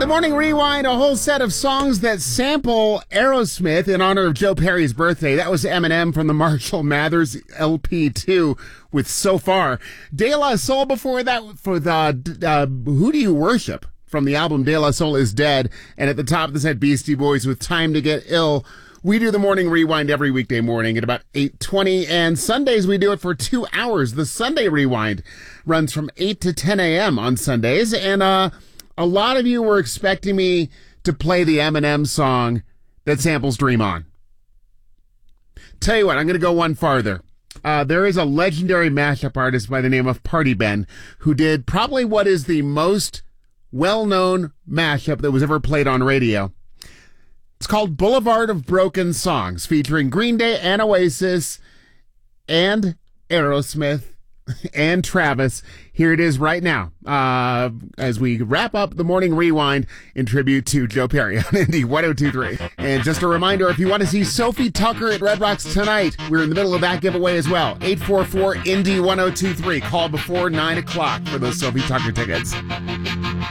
The Morning Rewind, a whole set of songs that sample Aerosmith in honor of Joe Perry's birthday. That was Eminem from the Marshall Mathers LP2 with So Far. De La Soul before that for the Who Do You Worship from the album De La Soul Is Dead. And at the top of the set, Beastie Boys with Time to Get Ill. We do the Morning Rewind every weekday morning at about 8:20, and Sundays we do it for 2 hours. The Sunday Rewind runs from 8 to 10 a.m. on Sundays, and a lot of you were expecting me to play the Eminem song that samples Dream On. Tell you what, I'm going to go one farther. There is a legendary mashup artist by the name of Party Ben who did probably what is the most well-known mashup that was ever played on radio. It's called Boulevard of Broken Songs, featuring Green Day and Oasis and Aerosmith and Travis. Here it is right now as we wrap up the Morning Rewind in tribute to Joe Perry on Indie 102.3. And just a reminder, if you want to see Sophie Tucker at Red Rocks tonight, we're in the middle of that giveaway as well. 844-INDIE 1023. Call before 9 o'clock for those Sophie Tucker tickets.